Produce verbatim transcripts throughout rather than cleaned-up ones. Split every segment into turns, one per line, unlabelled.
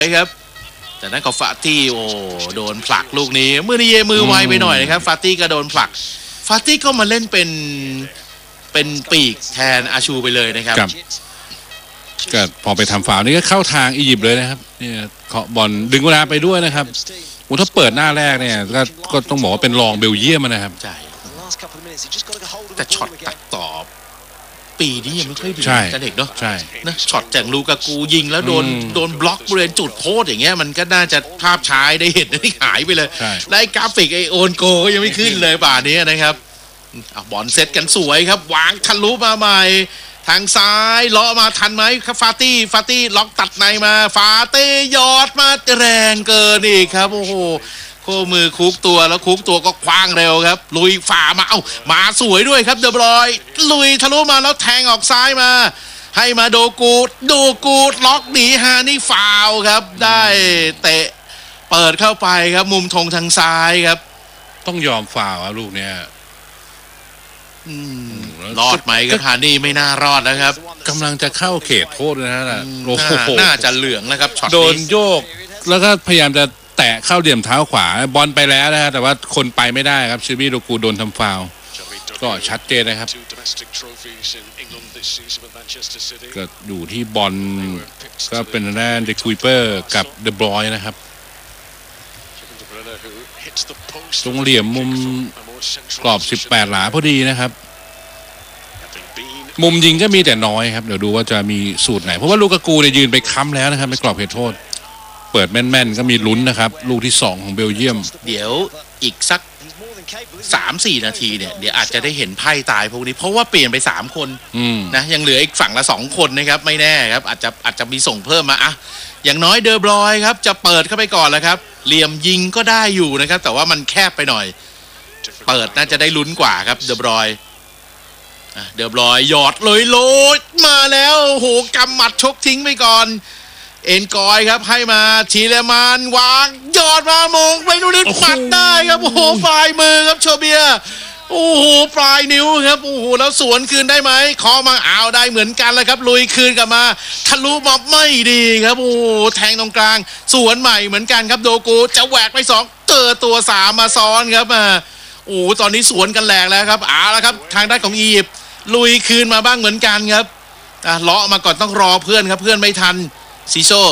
ครับแต่นั้นก็ฟาตี้โอ้โดนผลักลูกนี้มือนี่เยมือไวไปหน่อยนะครับฟาตี้ก็โดนผลักฟาตี้ก็มาเล่นเป็นเป็นปีกแทนอาชูไปเลยนะครับ
ก็พอไปทำฟาวล์นี่ก็เข้าทางอียิปต์เลยนะครับเนี่ยเคาะบอลดึงเวลาไปด้วยนะครับอุถ้าเปิดหน้าแรกเนี่ยก็ก็ต้องบอกว่าเป็นรองเบลเยียมนะครับ
ใช่แต่ช็อตตัดต่อปีนี้ยังไม่ค่อยดีกันเด็กเนาะ
ใช่
นะช็อตจากลูกากูยิงแล้วโดนโดนบล็อกบริเวณจุดโทษอย่างเงี้ยมันก็น่าจะภาพช้าได้เห็นนี่หายไปเลยและไอ้กราฟิกไอโอนโกก็ยังไม่ขึ้นเลยป่านนี้นะครับบอลเซตกันสวยครับวางทะลุมาใหม่ทางซ้ายเลาะมาทันไหมครับฟาตี้ฟาตี้ล็อกตัดในมาฟาตี้ยอดมาแรงเกินอีกครับโอ้โหโค้มือคุกตัวแล้วคุกตัวก็คว้างเร็วครับลุยฝ่ามาเอ้ามาสวยด้วยครับเดบรอยลุยทะลุมาแล้วแทงออกซ้ายมาให้มาโดกูดโดกูดล็อกหนีฮานี่ฟาวครับได้เตะเปิดเข้าไปครับมุมธงทางซ้ายครับ
ต้องยอมฟาวครับลูกเนี้ย
รอดไหมครับฮานี่ไม่น่ารอดนะครับ
กำลังจะเข้าเขตโทษนะฮะ
โอ้โหน่าจะเหลืองนะครับช็อตนี้
โดนโยกแล้วก็พยายามจะแตะเข้าเหลี่ยมเท้าขวาบอลไปแล้วนะฮะแต่ว่าคนไปไม่ได้ครับชิบี้โดกูโดนทำฟาวล์ก็ชัดเจนนะครับก็อยู่ที่บอลก็เป็นแรนเดคูเปอร์กับเดบรอยนะครับตรงเหลี่ยมมุมกรอบสิบแปดหลาพอดีนะครับมุมยิงก็มีแต่น้อยครับเดี๋ยวดูว่าจะมีสูตรไหนเพราะว่าลูกากูเนี่ยยืนไปค้ำแล้วนะครับในกรอบเขตโทษเปิดแม่นๆก็มีลุ้นนะครับลูกที่สองของเบลเยียม
เดี๋ยวอีกสัก สามสี่ นาทีเนี่ยเดี๋ยวอาจจะได้เห็นไพ่ตายพวกนี้เพราะว่าเปลี่ยนไปสามคนนะยังเหลืออีกฝั่งละสองคนนะครับไม่แน่ครับอาจจะอาจจะมีส่งเพิ่มมาอ่ะอย่างน้อยเดอบรอยครับจะเปิดเข้าไปก่อนแล้วครับเหลี่ยมยิงก็ได้อยู่นะครับแต่ว่ามันแคบไปหน่อยเปิดน่าจะได้ลุ้นกว่าครับเดอบรอยเดอบรอยหยอดเลยโลดมาแล้วโหกำหมัดชกทิ้งไปก่อนเอ็นกอยครับให้มาชีเลมานวางยอดมามงไปนู่นนี่ปัดได้ครับโอ้โหปลายมือครับโชเบียโอ้โหปลายนิ้วครับโอ้โหแล้วสวนคืนได้ไหมขอมาเอาได้เหมือนกันแล้วครับลุยคืนกลับมาทะลุมาไม่ดีครับโอ้โหแทงตรงกลางสวนใหม่เหมือนกันครับโดกูจะแหวกไปสองเจอตัวสามมาซ้อนครับมาโอ้ตอนนี้สวนกันแหลกแล้วครับเอาละครับทางด้านของอียิปต์ลุยคืนมาบ้างเหมือนกันครับอ่ะเลาะมาก่อนต้องรอเพื่อนครับเพื่อนไม่ทันซีโซ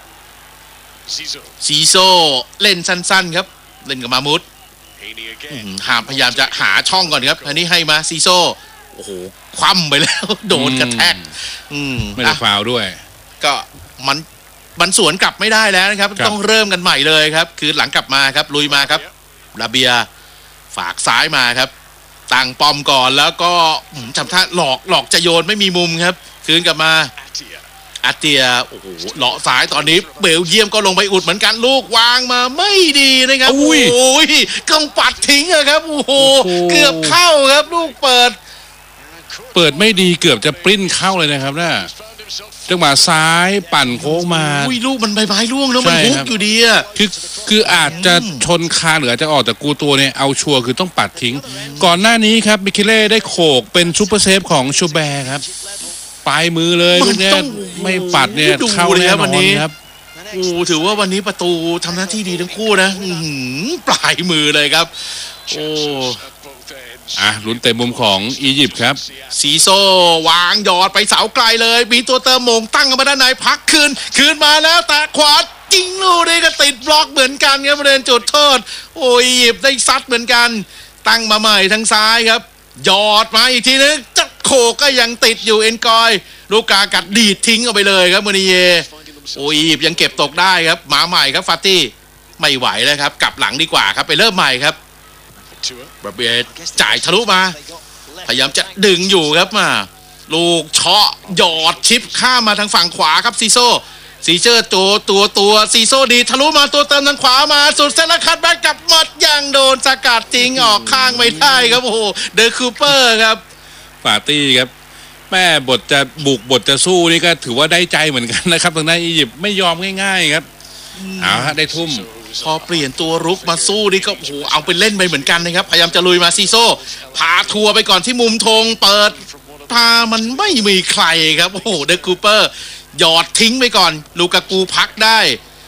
ซีโซเล่นสั้นๆครับเล่นกับมามุดหาพยายามจะหาช่องก่อนครับอันนี้ให้มาซีโซโอ้โหคว่ำไปแล้วโดนกระแทก
ไม่ได้ฟาวด้วย
ก็มันมันสวนกลับไม่ได้แล้วนะครับต้องเริ่มกันใหม่เลยครับคือหลังกลับมาครับลุยมาครับลาเบียฝากซ้ายมาครับตั้งปอมก่อนแล้วก็จำท่าหลอกหลอกจะโยนไม่มีมุมครับคืนกลับมาอาเตียโอ้โหเลาะซ้ายตอนนี้เบลเยียมก็ลงไปอุดเหมือนกันลูกวางมาไม่ดีนะครับโอ้ยกำปัดทิ้งอะครับโอ้โหเกือบเข้าครับลูกเปิด
เปิดไม่ดีเกือบจะปริ้นเข้าเลยนะครับน่ะจังหวะซ้ายปั่นโค้งมา
อุ้ยลูกมันใบไม้ร่วงแล้วมันฮุกอยู่ดีอะ
คือคืออาจจะชนคานหรืออาจจะออกแต่กูตัวเนี่ยเอาชัวร์คือต้องปัดทิ้งก่อนหน้านี้ครับมิเคเล่ได้โขกเป็นซูเปอร์เซฟของชูแบร์ครับปลายมือเลยลูกเนี้ยไม่ปัดเนี่ยเข้าแน่นอนครับ
โอ้ถือว่าวันนี้ประตูทำหน้าที่ดีทั้งคู่นะปลายมือเลยครับโอ้
อ่ะลุ้นเต็มมุมของอียิปต์ครับ
ซีโซวางหยอดไปเสาไกลเลยมีตัวเติมมงตั้งมาด้านในพักคืนคืนมาแล้วแต่ขวาจริงลูกนี่ก็ติดบล็อกเหมือนกันครับบริเวณจุดโทษโอ้อียิปต์ได้ซัดเหมือนกันตั้งมาใหม่ทางซ้ายครับหยอดมาอีกทีนึงจับโขก็ยังติดอยู่เอ็นกอยลูกกากัดดีดทิ้งออกไปเลยครับมูนิเยโอ้อียิปต์ยังเก็บตกได้ครับมาใหม่ครับฟาตี้ไม่ไหวแล้วครับกลับหลังดีกว่าครับไปเริ่มใหม่ครับบราเบียจ่ายทะลุมาพยายามจะดึงอยู่ครับมาลูกเชาะหยอดชิปข้ามมาทางฝั่งขวาครับซีโซซีเจอร์ตัวตัวตัวซีโซดีทะลุมาตัวเติมทางขวามาสุดเซนคัดแบ็กกับหมัดยังโดนสกัดจริงออกข้างไม่ได้ครับโอ้โหเดอะคูเปอร์ครับ
ปาร์ตี้ครับแม่บทจะบุกบทจะสู้นี่ก็ถือว่าได้ใจเหมือนกันนะครับทางด้านอียิปต์ไม่ยอมง่ายๆครับเอาฮะได้ทุ่ม
พอเปลี่ยนตัวรุกมาสู้นี่ก็โอ้โหเอาไปเล่นไปเหมือนกันนะครับพยายามจะลุยมาซีโซพาทัวร์ไปก่อนที่มุมธงเปิดพามันไม่มีใครครับโอ้โหเดอะคูเปอร์หยอดทิ้งไปก่อนลูกากูพักได้